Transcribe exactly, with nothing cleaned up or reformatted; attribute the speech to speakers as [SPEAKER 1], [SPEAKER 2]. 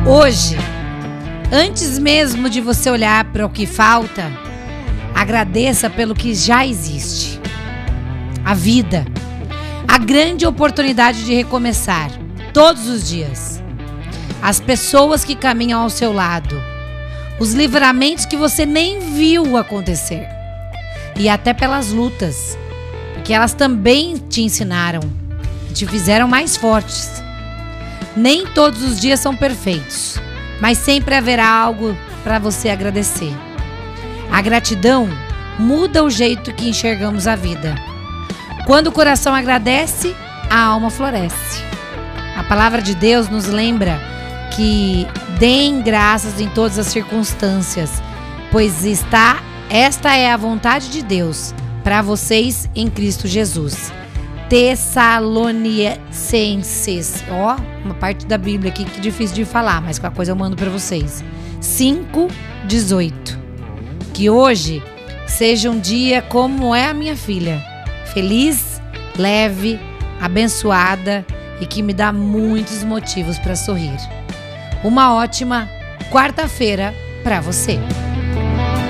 [SPEAKER 1] Hoje, antes mesmo de você olhar para o que falta, agradeça pelo que já existe. A vida, a grande oportunidade de recomeçar todos os dias. As pessoas que caminham ao seu lado, os livramentos que você nem viu acontecer. E até pelas lutas, porque elas também te ensinaram, te fizeram mais fortes. Nem todos os dias são perfeitos, mas sempre haverá algo para você agradecer. A gratidão muda o jeito que enxergamos a vida. Quando o coração agradece, a alma floresce. A palavra de Deus nos lembra que deem graças em todas as circunstâncias, pois está, esta é a vontade de Deus para vocês em Cristo Jesus. Tessalonicenses, ó, uma parte da Bíblia aqui que é difícil de falar, mas qualquer coisa eu mando para vocês. cinco, dezoito. Que hoje seja um dia como é a minha filha, feliz, leve, abençoada e que me dá muitos motivos para sorrir. Uma ótima quarta-feira para você.